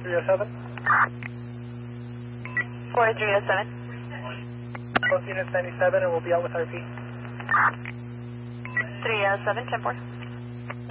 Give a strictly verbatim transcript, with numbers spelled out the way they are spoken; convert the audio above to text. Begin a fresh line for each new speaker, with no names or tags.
three oh seven.
four three oh seven.
Both units ninety-seven, and we'll be out with R P.
three oh seven, ten four.